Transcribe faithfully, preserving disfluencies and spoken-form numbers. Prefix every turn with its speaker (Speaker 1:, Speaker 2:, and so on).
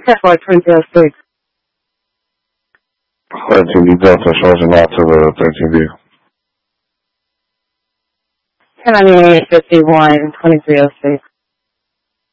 Speaker 1: for twenty oh six.
Speaker 2: thirteen B Delta, charging out to the thirteen B.
Speaker 1: ten ninety-eight fifty-one, twenty-three oh six.